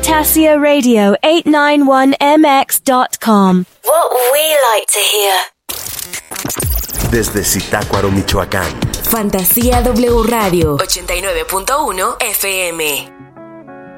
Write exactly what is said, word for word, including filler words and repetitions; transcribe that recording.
Fantasia Radio eight ninety-one M X dot com. What we like to hear. Desde Zitácuaro, Michoacán. Fantasía W Radio ochenta y nueve punto uno F M.